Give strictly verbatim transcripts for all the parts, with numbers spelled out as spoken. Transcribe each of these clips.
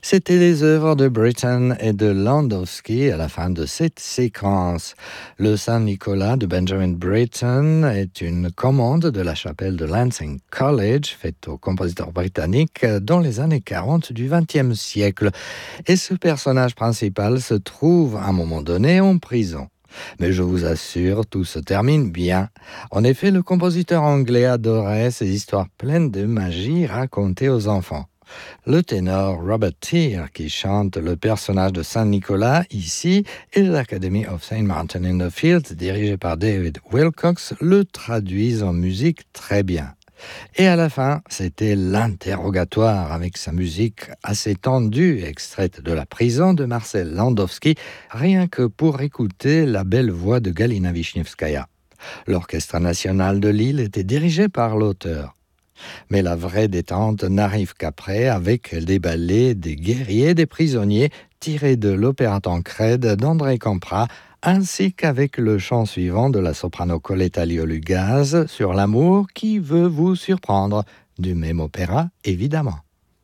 C'était les œuvres de Britten et de Landowski à la fin de cette séquence. Le Saint-Nicolas de Benjamin Britten est une commande de la chapelle de Lancing College, faite au compositeur britannique dans les années quarante du vingtième siècle. Et ce personnage principal se trouve à un moment donné en prison. Mais je vous assure, tout se termine bien. En effet, le compositeur anglais adorait ces histoires pleines de magie racontées aux enfants. Le ténor Robert Teare, qui chante le personnage de Saint-Nicolas ici, et l'Academy of Saint Martin-in-the-Fields, dirigée par David Wilcox, le traduisent en musique très bien. Et à la fin, c'était l'interrogatoire avec sa musique assez tendue, extraite de La prison de Marcel Landowski, rien que pour écouter la belle voix de Galina Wisniewskaja. L'Orchestre national de Lille était dirigé par l'auteur. Mais la vraie détente n'arrive qu'après, avec les ballets des guerriers des prisonniers tirés de l'opéra Tancrède d'André Campra, ainsi qu'avec le chant suivant de la soprano Coletta Liolugaz sur l'amour qui veut vous surprendre, du même opéra évidemment.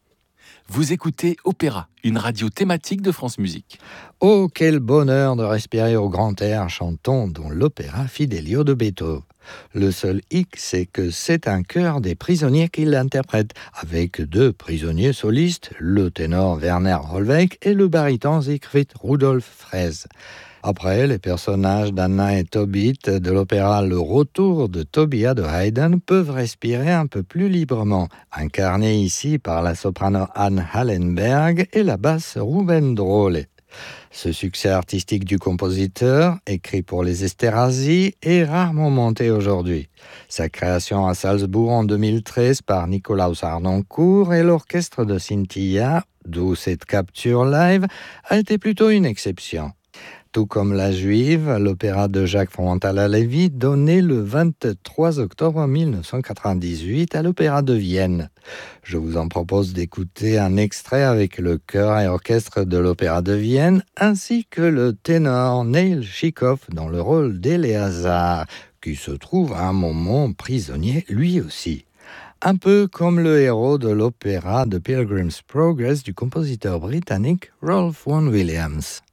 Vous écoutez Opéra, une radio thématique de France Musique. Oh, quel bonheur de respirer au grand air chantant dans l'opéra Fidelio de Beethoven. Le seul hic, c'est que c'est un chœur des prisonniers qui l'interprète, avec deux prisonniers solistes, le ténor Werner Hollweg et le baryton Siegfried Rudolf Fraisse. Après, les personnages d'Anna et Tobit de l'opéra Le Retour de Tobia de Haydn peuvent respirer un peu plus librement, incarnés ici par la soprano Anne Hallenberg et la basse Ruben Drole. Ce succès artistique du compositeur, écrit pour les Esterházy, est rarement monté aujourd'hui. Sa création à Salzbourg en deux mille treize par Nikolaus Harnoncourt et l'orchestre de Scintilla, d'où cette capture live, a été plutôt une exception. Tout comme La Juive, l'opéra de Jacques Fromentala-Lévy, donné le vingt-trois octobre mille neuf cent quatre-vingt-dix-huit à l'Opéra de Vienne. Je vous en propose d'écouter un extrait avec le chœur et orchestre de l'Opéra de Vienne, ainsi que le ténor Neil Chikov dans le rôle d'Éléazar, qui se trouve à un moment prisonnier lui aussi. Un peu comme le héros de l'opéra de Pilgrim's Progress du compositeur britannique Rolf Vaughan Williams.